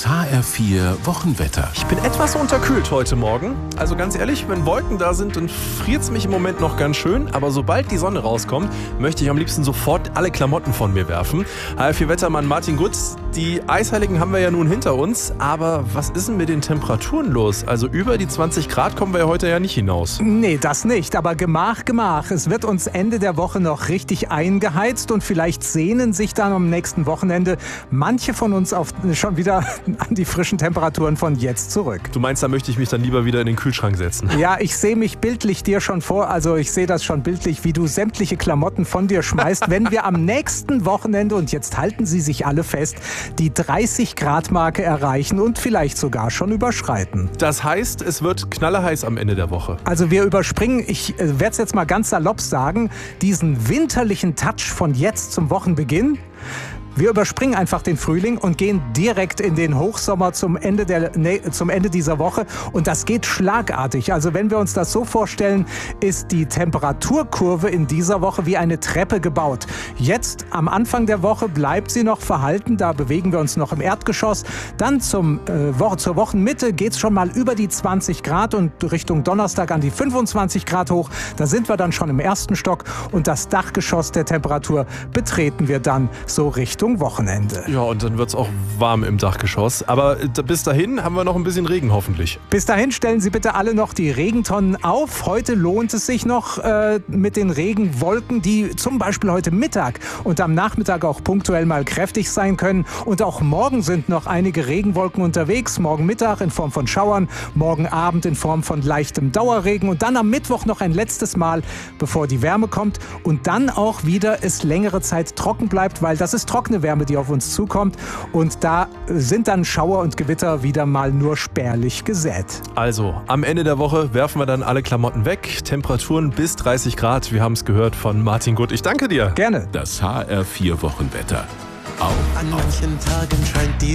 Das HR4 Wochenwetter. Ich bin etwas unterkühlt heute Morgen. Also ganz ehrlich, wenn Wolken da sind, dann friert es mich im Moment noch ganz schön. Aber sobald die Sonne rauskommt, möchte ich am liebsten sofort alle Klamotten von mir werfen. HR4-Wettermann Martin Gutz, die Eisheiligen haben wir ja nun hinter uns. Aber was ist denn mit den Temperaturen los? Also über die 20 Grad kommen wir ja heute ja nicht hinaus. Nee, das nicht. Aber Gemach. Es wird uns Ende der Woche noch richtig eingeheizt. Und vielleicht sehnen sich dann am nächsten Wochenende manche von uns schon wieder an die frischen Temperaturen von jetzt zurück. Du meinst, da möchte ich mich dann lieber wieder in den Kühlschrank setzen? Ja, ich sehe mich bildlich dir schon vor, also ich sehe das schon bildlich, wie du sämtliche Klamotten von dir schmeißt, wenn wir am nächsten Wochenende, und jetzt halten sie sich alle fest, die 30-Grad-Marke erreichen und vielleicht sogar schon überschreiten. Das heißt, es wird knallerheiß am Ende der Woche. Also wir überspringen, ich werde es jetzt mal ganz salopp sagen, diesen winterlichen Touch von jetzt zum Wochenbeginn. Wir überspringen einfach den Frühling und gehen direkt in den Hochsommer zum Ende dieser Woche. Und das geht schlagartig. Also wenn wir uns das so vorstellen, ist die Temperaturkurve in dieser Woche wie eine Treppe gebaut. Jetzt am Anfang der Woche bleibt sie noch verhalten. Da bewegen wir uns noch im Erdgeschoss. Dann zur Wochenmitte geht es schon mal über die 20 Grad und Richtung Donnerstag an die 25 Grad hoch. Da sind wir dann schon im ersten Stock. Und das Dachgeschoss der Temperatur betreten wir dann so Richtung Wochenende. Ja, und dann wird es auch warm im Dachgeschoss. Aber bis dahin haben wir noch ein bisschen Regen hoffentlich. Bis dahin stellen Sie bitte alle noch die Regentonnen auf. Heute lohnt es sich noch mit den Regenwolken, die zum Beispiel heute Mittag und am Nachmittag auch punktuell mal kräftig sein können. Und auch morgen sind noch einige Regenwolken unterwegs. Morgen Mittag in Form von Schauern, morgen Abend in Form von leichtem Dauerregen und dann am Mittwoch noch ein letztes Mal, bevor die Wärme kommt. Und dann auch wieder es längere Zeit trocken bleibt, weil das ist trockene Wärme, die auf uns zukommt. Und da sind dann Schauer und Gewitter wieder mal nur spärlich gesät. Also, am Ende der Woche werfen wir dann alle Klamotten weg. Temperaturen bis 30 Grad. Wir haben es gehört von Martin Gutt. Ich danke dir. Gerne. Das HR4 Wochenwetter. An manchen Tagen scheint die